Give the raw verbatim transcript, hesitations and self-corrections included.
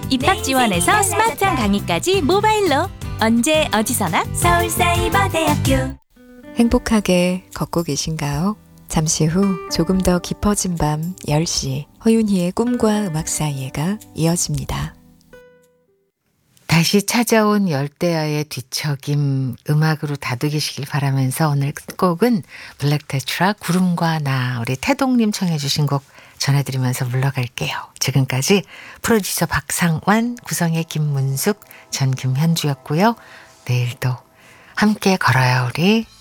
입학 지원에서 스마트한 강의까지 모바일로 언제 어디서나 서울사이버대학교. 행복하게 걷고 계신가요? 잠시 후 조금 더 깊어진 밤 열 시 허윤희의 꿈과 음악 사이에가 이어집니다. 다시 찾아온 열대야의 뒤척임 음악으로 다독이시길 바라면서 오늘 끝곡은 블랙테트라 구름과 나 우리 태동님 청해 주신 곡 전해드리면서 물러갈게요. 지금까지 프로듀서 박상완, 구성의 김문숙, 전 김현주였고요. 내일도 함께 걸어요 우리.